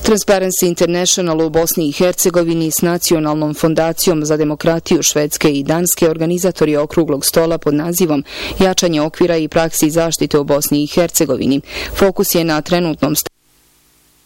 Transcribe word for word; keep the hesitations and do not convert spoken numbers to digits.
Transparency International u Bosni i Hercegovini s Nacionalnom fondacijom za demokratiju Švedske i Danske organizatori okruglog stola pod nazivom Jačanje okvira i praksi zaštite u Bosni i Hercegovini. Fokus je na trenutnom stanju